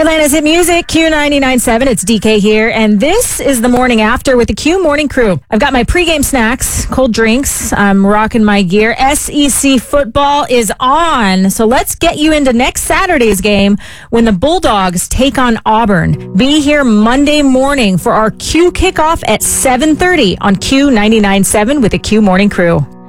Atlanta's Hit Music, Q99.7. It's DK here, and this is the morning after with the Q Morning Crew. I've got my pregame snacks, cold drinks. I'm rocking my gear. SEC football is on, so let's get you into next Saturday's game when the Bulldogs take on Auburn. Be here Monday morning for our Q kickoff at 7:30 on Q99.7 with the Q Morning Crew.